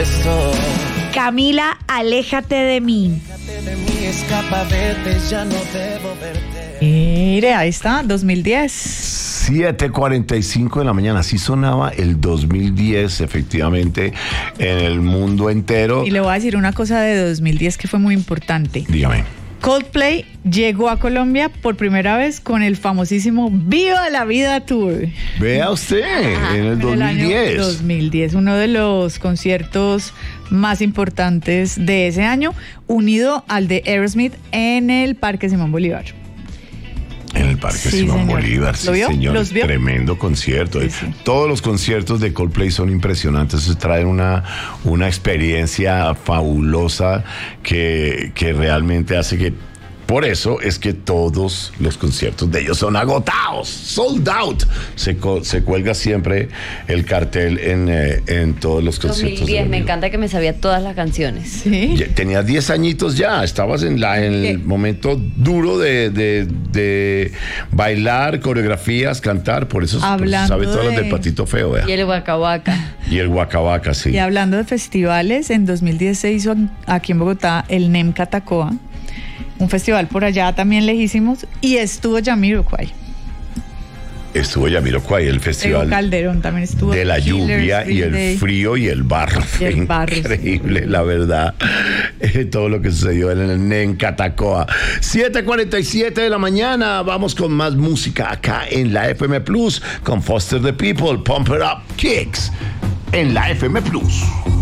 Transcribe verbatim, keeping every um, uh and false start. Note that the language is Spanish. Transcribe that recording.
beso. Camila, aléjate de mí. Aléjate de mí, escapa, vete, ya no debo verte. Mire, ahí está, dos mil diez. siete cuarenta y cinco de la mañana, así sonaba el dos mil diez, efectivamente, en el mundo entero. Y le voy a decir una cosa de dos mil diez que fue muy importante. Dígame. Coldplay llegó a Colombia por primera vez con el famosísimo Viva la Vida Tour. Vea usted, Ajá, en el dos mil diez. dos mil diez, uno de los conciertos más importantes de ese año, unido al de Aerosmith en el Parque Simón Bolívar. En el Parque Sí, Simón señor. Bolívar, sí, ¿Lo vio? señor. ¿Los vio? Tremendo concierto. Sí, sí. Todos los conciertos de Coldplay son impresionantes, traen una, una experiencia fabulosa que, que realmente hace que... Por eso es que todos los conciertos de ellos son agotados, sold out. Se, co- se cuelga siempre el cartel en, eh, en todos los conciertos. dos mil diez, de me la vida. encanta que me sabía todas las canciones. Sí. Ya tenías diez añitos ya, estabas en, la, en el ¿Qué? momento duro de, de, de bailar, coreografías, cantar, por eso, por eso Hablando sabe todas las de- del Patito Feo, vea. Y el Waka Waka. Y el Waka Waka, sí. Y hablando de festivales, en dos mil diez se hizo aquí en Bogotá el NEM Catacoa, un festival por allá también lejísimos, y estuvo Jamiroquai. Estuvo Jamiroquai, el Tego festival Calderón también estuvo. de la Killers, lluvia y Green el Day. frío y el barro. Y el Fue barro, sí. increíble, la verdad. Eh, todo lo que sucedió en el NEM Catacoa. siete cuarenta y siete de la mañana. Vamos con más música acá en la F M Plus con Foster the People. Pump It Up Kicks en la F M Plus.